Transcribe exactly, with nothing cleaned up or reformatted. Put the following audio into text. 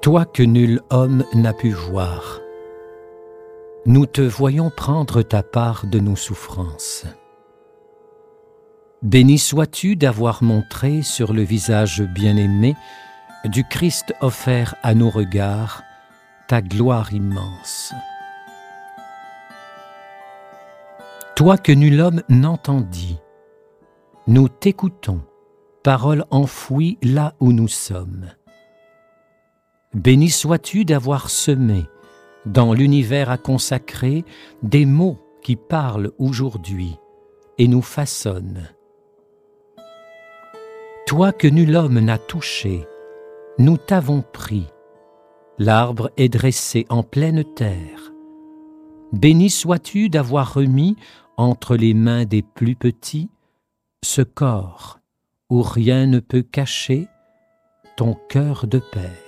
Toi que nul homme n'a pu voir, nous te voyons prendre ta part de nos souffrances. Béni sois-tu d'avoir montré sur le visage bien-aimé du Christ offert à nos regards ta gloire immense. Toi que nul homme n'entendit, nous t'écoutons, parole enfouie là où nous sommes. Béni sois-tu d'avoir semé dans l'univers à consacrer des mots qui parlent aujourd'hui et nous façonnent. Toi que nul homme n'a touché, nous t'avons pris. L'arbre est dressé en pleine terre. Béni sois-tu d'avoir remis entre les mains des plus petits ce corps où rien ne peut cacher ton cœur de père.